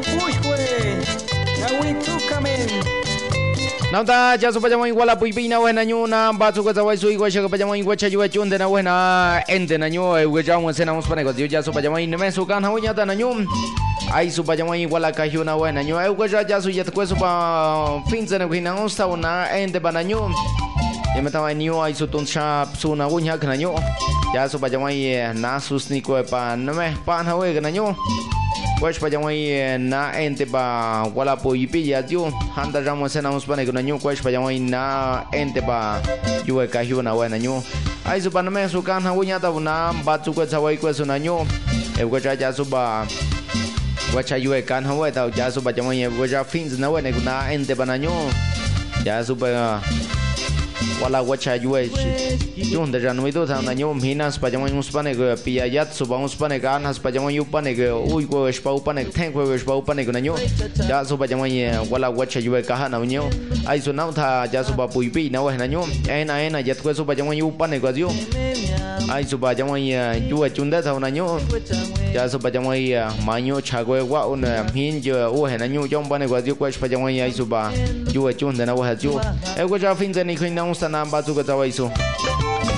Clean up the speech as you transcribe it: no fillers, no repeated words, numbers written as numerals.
Uy, güey. Now we two coming. Nauta ya su pajama igual a puipina buena ñuna bazu ko zawai su igual shaka pajama igual cha yuwa chunde na buena ente na ño e weja mo sena mos pane ko ya su pajama in me su kan hawinya ta na ñum ai su pajama igual a kahiuna buena ño e weja ya su yet ko su pa finze na kina onsta una ente bana ñum y me tava ño ai su ton sharp su na wunya kana ño ya su pajama na sus ni ko pa na me pa na we kana ño Pues pa jamai na ente ba wala po yipi ya tiu handa ramo sena mus pane kuna nyu pues pa jamai na ente ba yue ka hiu na wana nyu ai su pan me su kan ha wunya ta na ba chu ko chawai ko su na nyu e ko cha su ba wa cha yue kan ha wa ta ja su ba jamai e ko ja fins na wana kuna ente ba na nyu ya su ba wala wacha yue yun da jan wido ta na nyu minas pa jamai mus pane ko pia yat su ba mus pane kan has pa jamai yu pane ko ui ko spa pane thank ko spa pane ko na nyu ja su ba jamai wala wacha yue ka ha na nyu ai su na tha ja su ba pui pi na wa na nyu ena yat ko su ba jamai yu pane ko yu ai su ba jamai yu chunda tha na nyu ja su ba jamai ma nyu cha ko wa un hin je u he na nyu jong pane ko yu ko pa jamai ai su ba yu chunda na wa yu e ko ja fin ze ni khin na un sa na ba su ko ta wa su